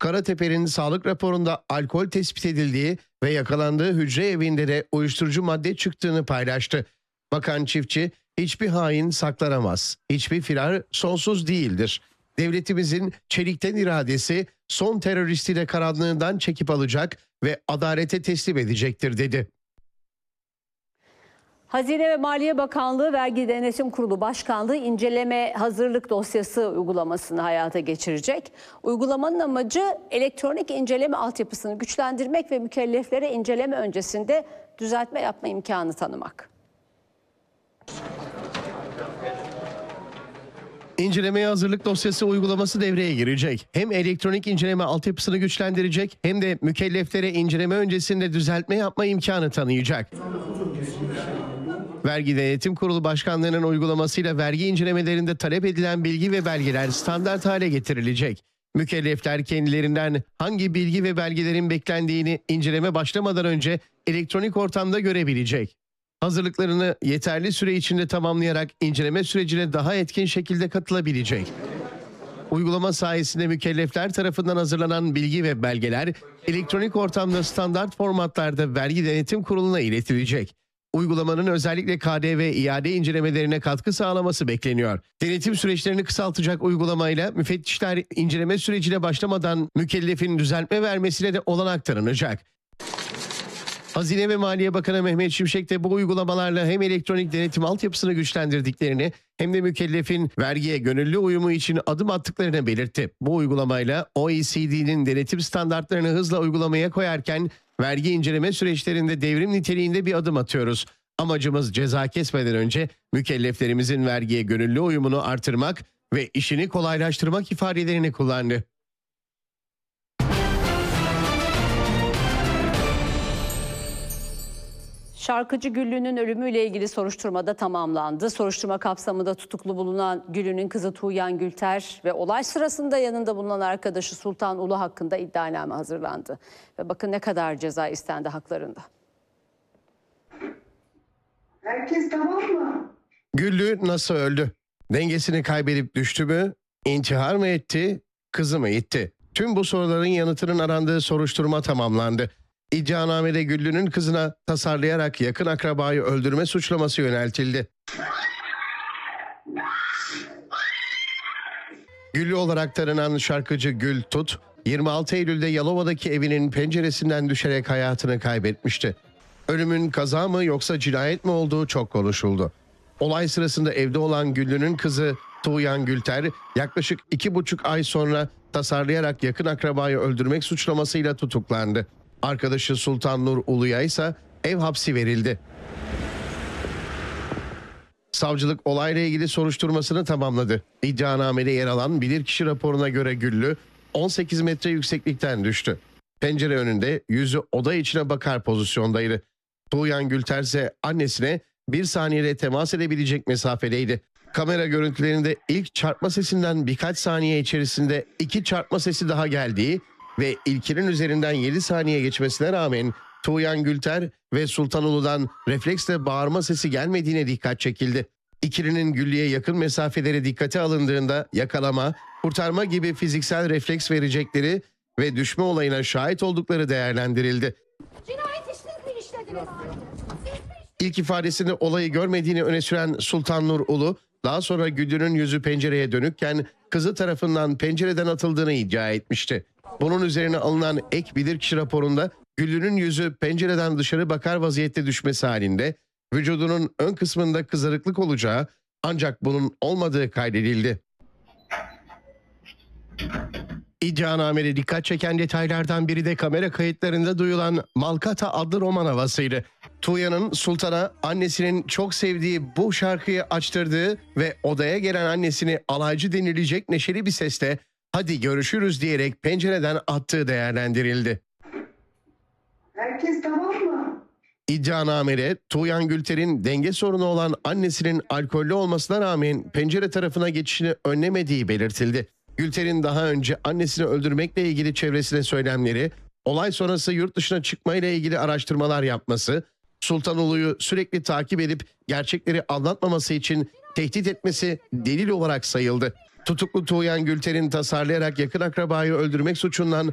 Karatepe'nin sağlık raporunda alkol tespit edildiği ve yakalandığı hücre evinde de uyuşturucu madde çıktığını paylaştı. Bakan çiftçi, hiçbir hain saklanamaz, hiçbir firar sonsuz değildir. Devletimizin çelikten iradesi son teröristi de karanlığından çekip alacak ve adalete teslim edecektir dedi. Hazine ve Maliye Bakanlığı Vergi Denetim Kurulu Başkanlığı inceleme hazırlık dosyası uygulamasını hayata geçirecek. Uygulamanın amacı elektronik inceleme altyapısını güçlendirmek ve mükelleflere inceleme öncesinde düzeltme yapma imkanı tanımak. İncelemeye hazırlık dosyası uygulaması devreye girecek. Hem elektronik inceleme altyapısını güçlendirecek hem de mükelleflere inceleme öncesinde düzeltme yapma imkanı tanıyacak. Vergi Denetim Kurulu Başkanlığı'nın uygulamasıyla vergi incelemelerinde talep edilen bilgi ve belgeler standart hale getirilecek. Mükellefler kendilerinden hangi bilgi ve belgelerin beklendiğini inceleme başlamadan önce elektronik ortamda görebilecek. Hazırlıklarını yeterli süre içinde tamamlayarak inceleme sürecine daha etkin şekilde katılabilecek. Uygulama sayesinde mükellefler tarafından hazırlanan bilgi ve belgeler elektronik ortamda standart formatlarda Vergi Denetim Kurulu'na iletilecek. Uygulamanın özellikle KDV iade incelemelerine katkı sağlaması bekleniyor. Denetim süreçlerini kısaltacak uygulamayla müfettişler inceleme sürecine başlamadan mükellefin düzeltme vermesine de olanak tanınacak. Hazine ve Maliye Bakanı Mehmet Şimşek de bu uygulamalarla hem elektronik denetim altyapısını güçlendirdiklerini hem de mükellefin vergiye gönüllü uyumu için adım attıklarını belirtti. Bu uygulamayla OECD'nin denetim standartlarını hızla uygulamaya koyarken vergi inceleme süreçlerinde devrim niteliğinde bir adım atıyoruz. Amacımız ceza kesmeden önce mükelleflerimizin vergiye gönüllü uyumunu artırmak ve işini kolaylaştırmak ifadelerini kullandı. Şarkıcı Güllü'nün ölümüyle ilgili soruşturma da tamamlandı. Soruşturma kapsamında tutuklu bulunan Güllü'nün kızı Tuğyan Gülter ve olay sırasında yanında bulunan arkadaşı Sultan Ulu hakkında iddianame hazırlandı. Ve bakın ne kadar ceza istendi haklarında. Herkes tamam mı? Güllü nasıl öldü? Dengesini kaybedip düştü mü? İntihar mı etti? Kızı mı itti? Tüm bu soruların yanıtının arandığı soruşturma tamamlandı. İddianamede Güllü'nün kızına tasarlayarak yakın akrabayı öldürme suçlaması yöneltildi. Güllü olarak tanınan şarkıcı Gül Tut, 26 Eylül'de Yalova'daki evinin penceresinden düşerek hayatını kaybetmişti. Ölümün kaza mı yoksa cinayet mi olduğu çok konuşuldu. Olay sırasında evde olan Güllü'nün kızı Tuğyan Gülter yaklaşık 2,5 ay sonra tasarlayarak yakın akrabayı öldürmek suçlamasıyla tutuklandı. Arkadaşı Sultan Nur Ulu'ya ise ev hapsi verildi. Savcılık olayla ilgili soruşturmasını tamamladı. İddianamede yer alan bilirkişi raporuna göre Güllü 18 metre yükseklikten düştü. Pencere önünde yüzü oda içine bakar pozisyondaydı. Tuğyan Gülter ise annesine 1 saniyede temas edebilecek mesafedeydi. Kamera görüntülerinde ilk çarpma sesinden birkaç saniye içerisinde 2 çarpma sesi daha geldiği ve ilkinin üzerinden 7 saniye geçmesine rağmen Tuğyan Gülter ve Sultan Ulu'dan refleksle bağırma sesi gelmediğine dikkat çekildi. İkilinin Güllü'ye yakın mesafeleri dikkate alındığında yakalama, kurtarma gibi fiziksel refleks verecekleri ve düşme olayına şahit oldukları değerlendirildi. Cinayet işlediniz. İlk ifadesinde olayı görmediğini öne süren Sultan Nur Ulu, daha sonra Güllü'nün yüzü pencereye dönükken kızı tarafından pencereden atıldığını iddia etmişti. Bunun üzerine alınan ek bilirkişi raporunda Güllü'nün yüzü pencereden dışarı bakar vaziyette düşmesi halinde vücudunun ön kısmında kızarıklık olacağı ancak bunun olmadığı kaydedildi. İddianamede dikkat çeken detaylardan biri de kamera kayıtlarında duyulan Malkata adlı roman havasıydı. Tuğyan'ın Sultan'a annesinin çok sevdiği bu şarkıyı açtırdığı ve odaya gelen annesini alaycı denilecek neşeli bir sesle "Hadi görüşürüz" diyerek pencereden attığı değerlendirildi. Herkes tamam mı? İddianamede Tuğyan Gülter'in denge sorunu olan annesinin alkollü olmasına rağmen pencere tarafına geçişini önlemediği belirtildi. Gülter'in daha önce annesini öldürmekle ilgili çevresine söylemleri, olay sonrası yurt dışına çıkmayla ilgili araştırmalar yapması, Sultan Ulu'yu sürekli takip edip gerçekleri anlatmaması için tehdit etmesi delil olarak sayıldı. Tutuklu Tuğyan Gülter'in tasarlayarak yakın akrabayı öldürmek suçundan